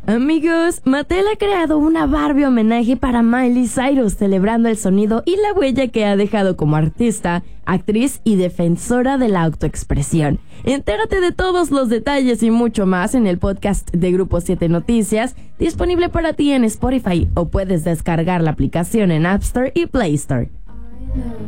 Amigos, Mattel ha creado una Barbie homenaje para Miley Cyrus, celebrando el sonido y la huella que ha dejado como artista, actriz y defensora de la autoexpresión. Entérate de todos los detalles y mucho más en el podcast de Grupo 7 Noticias, disponible para ti en Spotify, o puedes descargar la aplicación en App Store y Play Store.